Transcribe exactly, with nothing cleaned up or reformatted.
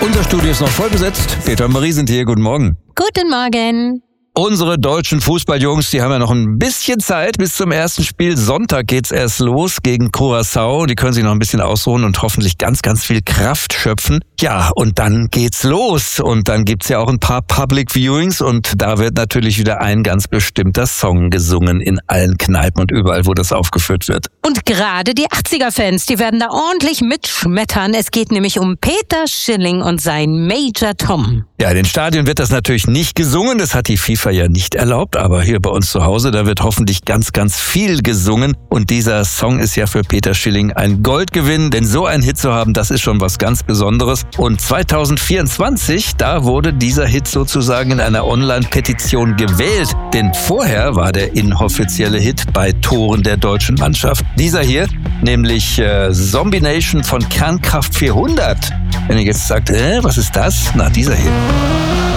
Unser Studio ist noch voll besetzt. Peter und Marie sind hier. Guten Morgen. Guten Morgen. Unsere deutschen Fußballjungs, die haben ja noch ein bisschen Zeit bis zum ersten Spiel. Sonntag geht's erst los gegen Curaçao. Die können sich noch ein bisschen ausruhen und hoffentlich ganz, ganz viel Kraft schöpfen. Ja, und dann geht's los. Und dann gibt's ja auch ein paar Public Viewings und da wird natürlich wieder ein ganz bestimmter Song gesungen in allen Kneipen und überall, wo das aufgeführt wird. Und gerade die achtziger-Fans, die werden da ordentlich mitschmettern. Es geht nämlich um Peter Schilling und sein Major Tom. Ja, in den Stadien wird das natürlich nicht gesungen. Das hat die FIFA ja nicht erlaubt, aber hier bei uns zu Hause, da wird hoffentlich ganz, ganz viel gesungen. Und dieser Song ist ja für Peter Schilling ein Goldgewinn, denn so einen Hit zu haben, das ist schon was ganz Besonderes. Und zwanzig vierundzwanzig, da wurde dieser Hit sozusagen in einer Online-Petition gewählt, denn vorher war der inoffizielle Hit bei Toren der deutschen Mannschaft. Dieser hier, nämlich äh, Zombie Nation von Kernkraft vierhundert. Wenn ihr jetzt sagt, äh, was ist das? Na, dieser hier.